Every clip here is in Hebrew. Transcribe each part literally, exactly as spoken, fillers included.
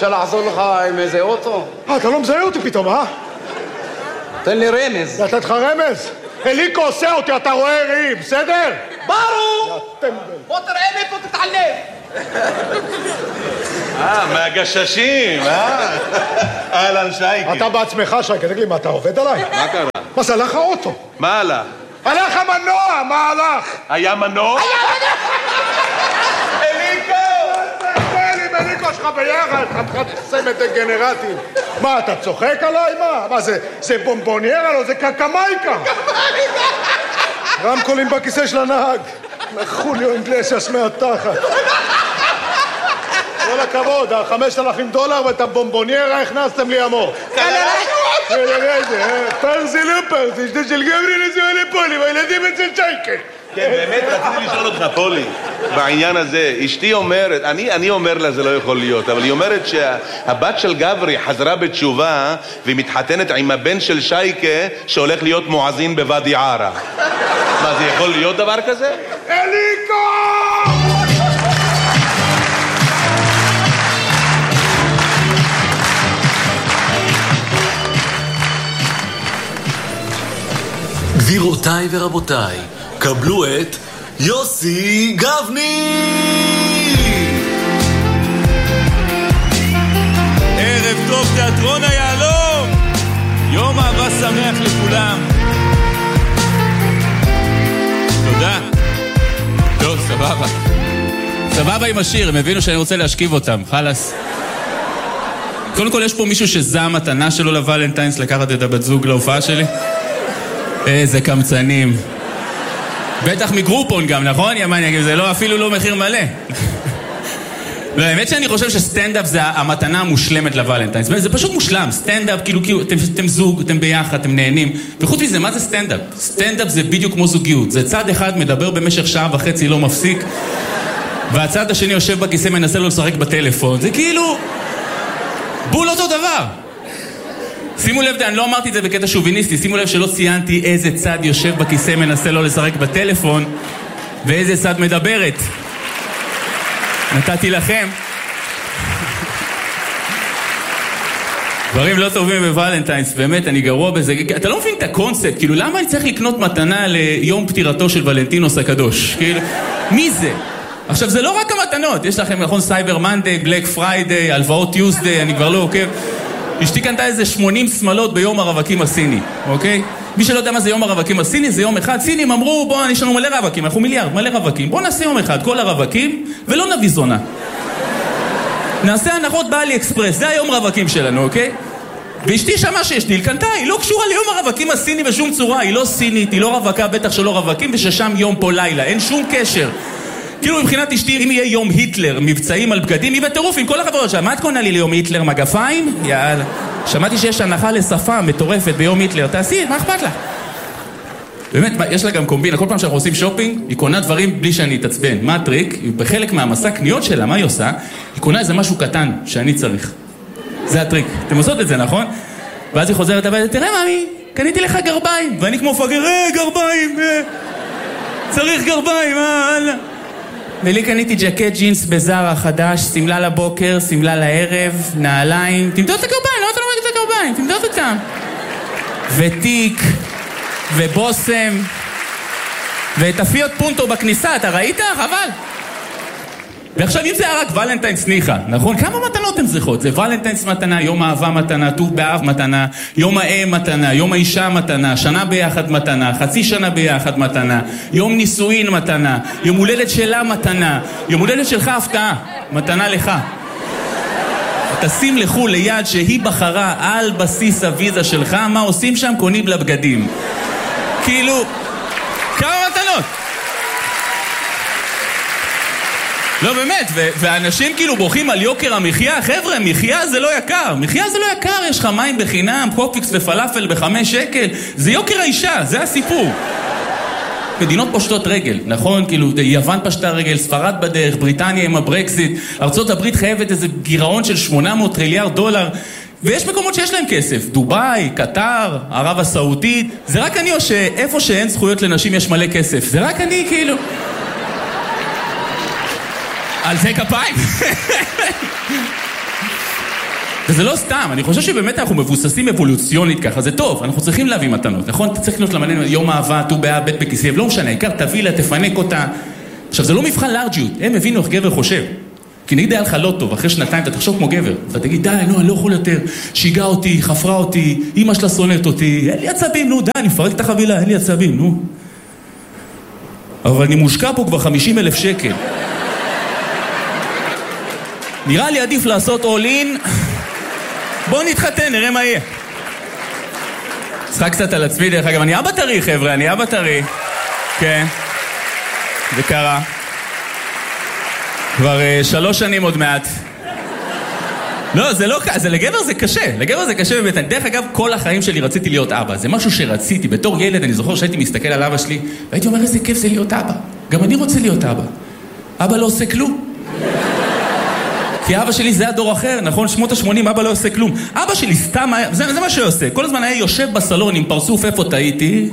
רוצה לעזור לך עם איזה אוטו? אה, אתה לא מזהה אותי פתאום, אה? תן לי רמז. לתת לך רמז? אליקו עושה אותי, אתה רואה רים, בסדר? ברור! בוא תראה לי פה תתעלם. אה, מהגששים, אה? אהלן שייקי. אתה בעצמך, שייקי, תגיד לי, מה, אתה עובד עליי? מה קרה? מה זה, הלך האוטו? מה הלך? הלך המנוע, מה הלך? היה מנוע? היה מנוע! אליקו! תסתכל עם אליקו שלך ביחד, חתיכת צמד דגנרטים. מה, אתה צוחק עליי? מה? מה זה, זה בומבוניירה? לא, זה קקמייקה. רמקולים בכיסא של הנהג. חוליו אינגלסיאס מהתחת. כל הכבוד, החמשת אלפים דולר ואת הבומבוניירה הכנסתם לי עמוק. פרזי לא פרזי, שדה של גברי נזוה לפולי, והילדים אצל שייקה. כן, באמת רציתי לשאול אותך, פולי, בעניין הזה. אשתי אומרת, אני, אני אומר לה זה לא יכול להיות, אבל היא אומרת שהבת של גברי חזרה בתשובה והיא מתחתנת עם הבן של שייקה שהולך להיות מואזין בוואדי ערה. מה, זה יכול להיות דבר כזה? אליקו! גבירותיי ורבותיי, קבלו את יוסי גבני! ערב טוב תיאטרון היעלום! יום אהבה שמח לכולם! תודה. טוב, סבבה. סבבה עם השיר, הם הבינו שאני רוצה להשכיב אותם, חלס. קודם כל יש פה מישהו שזה המתנה שלו לוולנטיינס, לקחת את הבת זוג להופעה שלי? איזה קמצנים. בטח מגרופון גם, נכון? ימני, זה לא, אפילו לא מחיר מלא. לא, האמת שאני חושב שסטנדאפ זה המתנה המושלמת לוולנטיינס. זה פשוט מושלם. סטנדאפ, כאילו, כאילו, אתם, אתם זוג, אתם ביחד, אתם נהנים. וחוץ מזה, מה זה סטנדאפ? סטנדאפ זה בדיוק כמו זוגיות. זה צד אחד מדבר במשך שעה וחצי, לא מפסיק. והצד השני יושב בכיסא, מנסה לו לשחק בטלפון. זה כאילו... בול אותו דבר. שימו לב, אני לא אמרתי את זה בקטע שוביניסטי, שימו לב שלא ציינתי איזה צד יושב בכיסא מנסה לו לשחק בטלפון ואיזה צד מדברת. נתתי לכם. דברים לא טובים בוולנטיינס, באמת, אני גרוע בזה. אתה לא מבין את הקונספט, כאילו, למה אני צריך לקנות מתנה ליום פטירתו של ולנטינוס הקדוש? כאילו, מי זה? עכשיו, זה לא רק המתנות, יש לכם, נכון, סייבר מנדי, בלק פריידי, הלוואות טיוסדי, אני כבר לא עוקב. אשתי קנתה איזה שמונים סמלות ביום הרווקים הסיני, אוקיי? מי שלא יודע מה זה יום הרווקים הסיני, זה יום אחד. סינים אמרו, בוא, יש לנו מלא רווקים, אנחנו מיליארד, מלא רווקים. בוא נעשה יום אחד, כל הרווקים, ולא נביא זונה. נעשה הנחות באלי אקספרס, זה היום רווקים שלנו, אוקיי? ואשתי שמה שיש דיל, קנתה, היא לא קשורה ליום הרווקים הסיני בשום צורה, היא לא סינית, היא לא רווקה, בטח שלא רווקים, וששם יום פה לילה, אין שום קשר. כאילו מבחינת אשתי, אם יהיה יום היטלר, מבצעים על בגדים, היא בטירוף עם כל החברות שלה. מה את קונה לי ליום היטלר, מגפיים? יאללה. שמעתי שיש הנחה לשפה מטורפת ביום היטלר. תעשי, מה אכפת לך? באמת, יש לה גם קומבינה. כל פעם שאנחנו עושים שופינג, היא קונה דברים בלי שאני אתעצבן. מה הטריק? בחלק מהמסע קניות שלה, מה היא עושה? היא קונה איזה משהו קטן שאני צריך. זה הטריק. אתם עושות את זה, נכון? ואז היא חוזרת הביתה, תראה מאמי, קניתי לך גרביים. ואני כמו פגר, אה, גרביים, אה. צריך גרביים, אה, אללה. ולי קניתי ג'קט ג'ינס בזארה חדש, סמלה לבוקר, סמלה לערב, נעליים. תמדוד את הגרביים, לא אתה לא מגיד את הגרביים, תמדוד אותם. ותיק, ובוסם, ותפיות פונטו בכניסה, אתה ראית? חבל. ועכשיו אם זה היה רק ולנטיינס ניחה, נכון? כמה מתנות הן צריכות? זה ולנטיינס מתנה, יום אהבה מתנה, טוב באב מתנה, יום האם מתנה, יום האישה מתנה, שנה ביחד מתנה, חצי שנה ביחד מתנה, יום נישואין מתנה, יום הולדת שלה מתנה, יום הולדת שלך הפתעה, מתנה לך. תשים לחול ליד שהיא בחרה על בסיס הוויזה שלך, מה עושים שם? קונים לה בגדים. כאילו, כמה מתנות? לא באמת, ואנשים כאילו בוכים על יוקר המחיה. חבר'ה, מחיה זה לא יקר, מחיה זה לא יקר, יש לך מים בחינם, קופיקס ופלאפל בחמש שקל, זה יוקר האישה, זה הסיפור. מדינות פושטות רגל, נכון? כאילו, יוון פשטה רגל, ספרד בדרך, בריטניה עם הברקזיט, ארצות הברית חייבת איזה גירעון של שמונה מאות טריליארד דולר, ויש מקומות שיש להם כסף, דוביי, קטר, ערב הסעודית. זה רק אני או שאיפה שאין זכויות לנשים יש מלא כסף? זה רק אני כאילו... על זה כפיים. וזה לא סתם, אני חושב שבאמת אנחנו מבוססים אבולוציונית ככה, זה טוב, אנחנו צריכים להביא מתנות, נכון? אתה צריך לקנות למלא יום אהבה, ט"ו באב, בית בכסלו, לא משנה, העיקר תביא לה, תפנק אותה. עכשיו, זה לא מבחן לארג'יות, הם הבינו איך גבר חושב. כי נגיד היה לך לא טוב, אחרי שנתיים אתה תחשוב כמו גבר, אתה תגיד, די, נו, אני לא יכול יותר, שיגע אותי, חפרה אותי, אמא שלה שונאת אותי, אין לי עצבים, נו, די, אני מפרק את החבילה, אין לי עצבים, נו. אבל אני מושקע פה כבר חמישים אלף שקל. נראה לי עדיף לעשות all in. בואו נתחתן, נראה מה יהיה. צחק קצת על עצמי, דרך אגב, אני אבא טרי, חבר'ה, אני אבא טרי. כן, זה קרה. כבר uh, שלוש שנים עוד מעט. לא, זה לא קשה, זה לגבר זה קשה, לגבר זה קשה באמת. דרך אגב, כל החיים שלי רציתי להיות אבא. זה משהו שרציתי. בתור ילד, אני זוכר שהייתי מסתכל על אבא שלי, והייתי אומר, איזה כיף זה להיות אבא. גם אני רוצה להיות אבא. אבא לא עושה כלום. כי אבא שלי זה הדור אחר, נכון? שמות ה-שמונים, אבא לא עושה כלום. אבא שלי סתם היה, זה, זה מה שהוא עושה. כל הזמן היה יושב בסלון עם פרצוף, איפה טעיתי?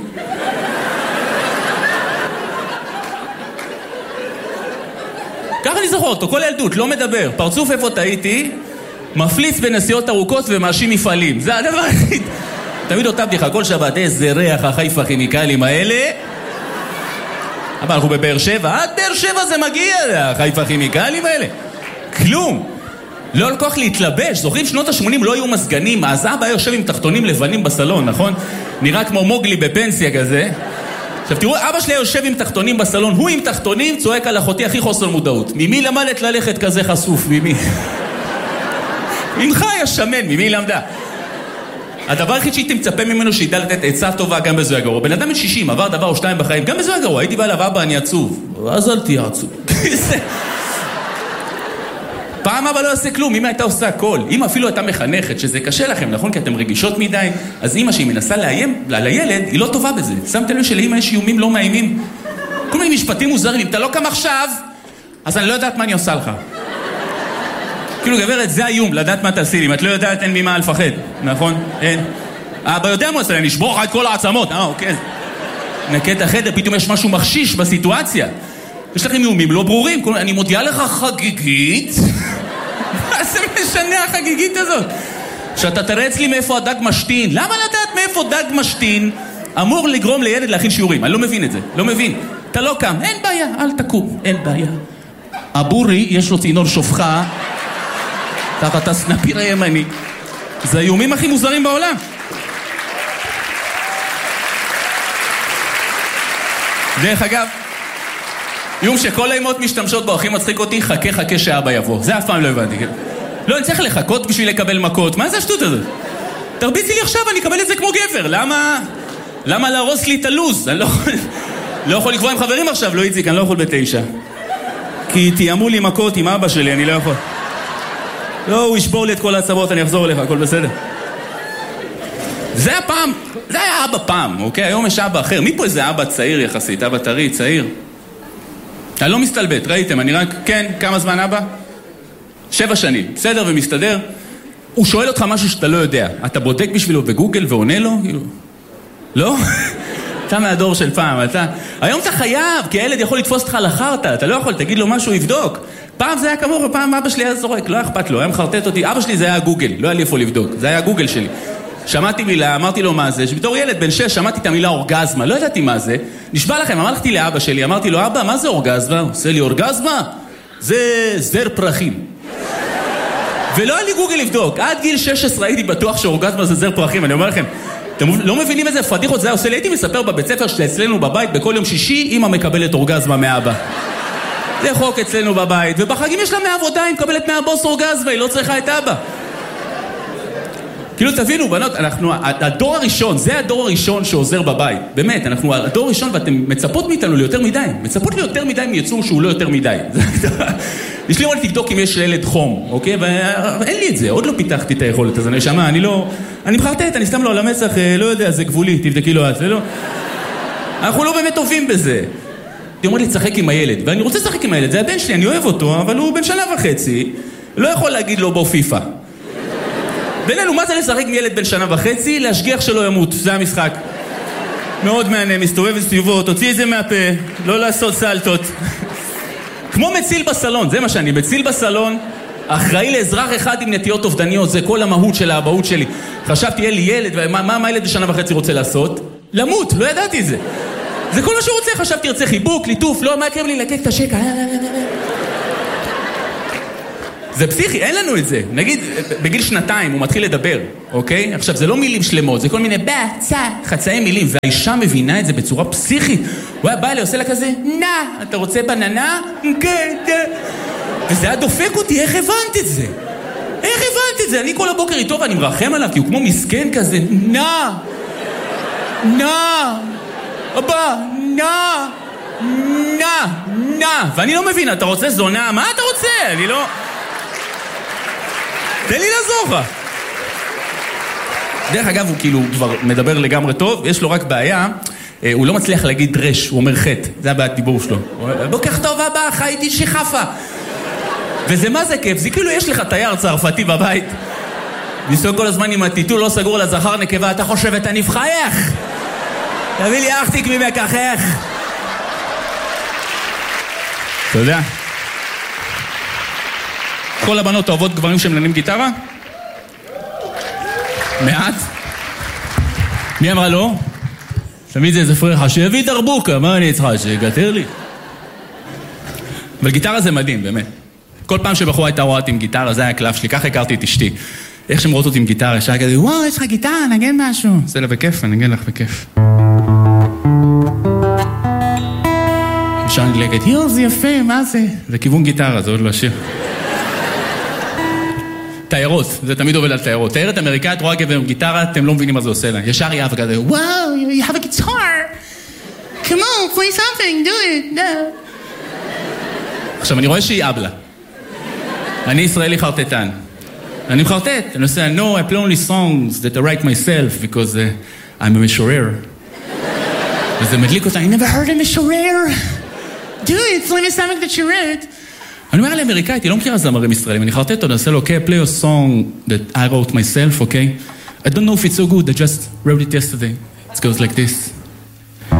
ככה אני זוכר אותו, כל ילדות, לא מדבר. פרצוף, איפה טעיתי? מפליץ בנסיעות ארוכות ומאשים מפעלים. זה הדבר היחיד. תמיד אותה בדיחה, כל שבת, איזה ריח החיפה הכימיקלים האלה. אבל אנחנו בבאר שבע, עד באר שבע זה מגיע, החיפה הכימיקלים האלה. כלום. לא לקוח להתלבש. זוכרים, שנות ה-שמונים לא היו מסגנים, אז אבא היה יושב עם תחתונים לבנים בסלון, נכון? נראה כמו מוגלי בפנסיה כזה. עכשיו תראו, אבא שלי יושב עם תחתונים בסלון, הוא עם תחתונים, צועק על אחותי הכי חוסר מודעות. ממי למדת ללכת כזה חשוף? ממי? ממך היה שמן, ממי למדה? הדבר הכי שהייתי מצפה ממנו שידע לתת עצה טובה גם בזו הגרוע. בן אדם בן שישים, עבר דבר או שתיים בחיים, גם בזו הגרוע. הייתי בא אליו, אבא, אני עצוב. אז אל תהיה עצוב. פעם אבא לא עושה כלום, אמא הייתה עושה הכל. אמא אפילו הייתה מחנכת, שזה קשה לכם, נכון? כי אתם רגישות מדי. אז אמא שהיא מנסה לאיים על הילד, היא לא טובה בזה. שמתם לב שלאמא יש איומים לא מאיימים. כל מיני משפטים מוזרים, אם אתה לא קם עכשיו, אז אני לא יודעת מה אני עושה לך. כאילו גברת, זה האיום, לדעת מה תעשי לי. אם את לא יודעת, אין ממה לפחד, נכון? אין. אבא יודע מה עושה, אני אשבור לך את כל העצמות. אה, אוקיי. נקה את החדר, פתאום יש משהו מחשיש בסיטואציה. יש לכם איומים לא ברורים, אני מודיעה לך חגיגית. מה זה משנה החגיגית הזאת? שאתה תראה אצלי מאיפה הדג משתין. למה לדעת מאיפה דג משתין אמור לגרום לילד להכין שיעורים? אני לא מבין את זה, לא מבין. אתה לא קם, אין בעיה, אל תקום, אין בעיה. הבורי, יש לו צינור שופחה, תחת הסנפיר הימני. זה האיומים הכי מוזרים בעולם. דרך אגב, איום שכל האימות משתמשות בו, הכי מצחיק אותי, חכה חכה שאבא יבוא. זה אף פעם לא הבנתי. לא, אני צריך לחכות בשביל לקבל מכות. מה זה השטות הזאת? תרביצי לי עכשיו, אני אקבל את זה כמו גבר. למה? למה להרוס לי את הלוז? אני לא, לא יכול לקבוע עם חברים עכשיו, לא איציק, אני לא יכול בתשע. כי תיאמו לי מכות עם אבא שלי, אני לא יכול. לא, הוא ישבור לי את כל העצבות, אני אחזור אליך, הכל בסדר. זה הפעם, זה היה אבא פעם, אוקיי? היום יש אבא אחר. מי פה איזה אבא צעיר יחסית? אבא טרי, צעיר? אני לא מסתלבט, ראיתם, אני רק, כן, כמה זמן אבא? שבע שנים, בסדר ומסתדר. הוא שואל אותך משהו שאתה לא יודע. אתה בודק בשבילו בגוגל ועונה לו? לא? אתה מהדור של פעם, אתה... היום אתה חייב, כי הילד יכול לתפוס אותך לחרטה, אתה לא יכול, תגיד לו משהו, יבדוק. פעם זה היה כמוך, פעם אבא שלי היה זורק, לא אכפת לו, היה מחרטט אותי. אבא שלי זה היה גוגל, לא היה לי איפה לבדוק, זה היה גוגל שלי. שמעתי מילה, אמרתי לו מה זה, שבתור ילד בן שש שמעתי את המילה אורגזמה, לא ידעתי מה זה. נשבע לכם, אמרתי לאבא שלי, אמרתי לו, אבא, מה זה אורגזמה? הוא עושה לי אורגזמה? זה זר פרחים. ולא היה לי גוגל לבדוק. עד גיל שש עשרה הייתי בטוח שאורגזמה זה זר פרחים. אני אומר לכם, אתם לא מבינים איזה פדיחות זה היה עושה לי. הייתי מספר בבית ספר שאצלנו בבית, בכל יום שישי, אמא מקבלת אורגזמה מאבא. זה חוק אצלנו בבית, ובחגים יש לה מהעבודה, היא מקבלת מהבוס אורגזמה, היא לא צריכה את אבא. כאילו תבינו, בנות, אנחנו, הדור הראשון, זה הדור הראשון שעוזר בבית. באמת, אנחנו הדור הראשון, ואתם מצפות מאיתנו ליותר מדי. מצפות לי יותר מדי מיצור שהוא לא יותר מדי. יש לי רק תבדוק אם יש לילד חום, אוקיי? ואין לי את זה, עוד לא פיתחתי את היכולת, אז אני שמה, אני לא... אני מחרטט, אני סתם לא על המצח, לא יודע, זה גבולי, תבדקי לו את זה, לא... אנחנו לא באמת טובים בזה. היא אומרת לי, צחק עם הילד, ואני רוצה לשחק עם הילד, זה הבן שלי, אני אוהב אותו, אבל הוא בן שנה וחצי, לא יכול להגיד לו בוא פיפה. בינינו, מה זה לשחק עם ילד בן שנה וחצי? להשגיח שלא ימות, זה המשחק. מאוד מענה, מסתובב וסביבו, תוציא את זה מהפה, לא לעשות סלטות. כמו מציל בסלון, זה מה שאני, מציל בסלון, אחראי לאזרח אחד עם נטיות אובדניות, זה כל המהות של האבהות שלי. חשבתי, יהיה לי ילד, ומה מה הילד בשנה וחצי רוצה לעשות? למות, לא ידעתי את זה. זה כל מה שהוא רוצה, חשבתי, ירצה חיבוק, ליטוף, לא, מה יקרב לי לקק את השקע? זה פסיכי, אין לנו את זה. נגיד, בגיל שנתיים הוא מתחיל לדבר, אוקיי? עכשיו, זה לא מילים שלמות, זה כל מיני בא, צע, חצאי מילים, והאישה מבינה את זה בצורה פסיכית. הוא היה בא לי, עושה לה כזה, נא, אתה רוצה בננה? כן, וזה היה דופק אותי, איך הבנת את זה? איך הבנת את זה? אני כל הבוקר איתו ואני מרחם עליו, כי הוא כמו מסכן כזה, נא, נא, אבא, נא, נא, נא, ואני לא מבינה, אתה רוצה זונה? מה אתה רוצה? אני לא... תן לי לעזור לך. דרך אגב, הוא כאילו כבר מדבר לגמרי טוב, יש לו רק בעיה, הוא לא מצליח להגיד רש, הוא אומר חטא, זה הבעיית דיבור שלו. בוקר טוב אבא, חייתי שחפה. וזה מה זה כיף, זה כאילו יש לך תייר צרפתי בבית. ניסו כל הזמן עם הטיטול, לא סגור לזכר נקבה, אתה חושב את הנבחייך? תביא לי אחתיק ממקחך. אתה יודע? כל הבנות אוהבות גברים שמנגנים גיטרה? מעט? מי אמרה לא? תמיד זה איזה פרחה, שיביא דרבוקה, מה אני צריכה? שיגתר לי? אבל גיטרה זה מדהים, באמת. כל פעם שבחורה הייתה רואה אותי עם גיטרה, זה היה הקלף שלי, ככה הכרתי את אשתי. איך שהם רואות אותי עם גיטרה, ישר כזה, וואו, יש לך גיטרה, נגן משהו. זה לה בכיף, אני נגן לך בכיף. ישר נגלגת, יו, זה יפה, מה זה? זה כיוון גיטרה, זה עוד לא השיר. תיירות, זה תמיד עובד על תיירות. תיירת אמריקאית רואה גבר עם גיטרה, אתם לא מבינים מה זה עושה לה. ישר יאהב כזה, וואו, you have a guitar. Come on, play something, do it. No. עכשיו, אני רואה שהיא אבלה. אני ישראלי חרטטן. אני מחרטט. אני עושה, no, I play only songs that I write myself, because uh, I'm a משורר. וזה מדליק אותה, I never heard a משורר. Do it, play me something that you wrote. אני אומר לאמריקאית, היא לא מכירה זמרים ישראלים, אני חרטט אותו, אני עושה לו, okay, play a song that I wrote myself, okay? I don't know if it's so good, I just wrote it yesterday. It goes like this.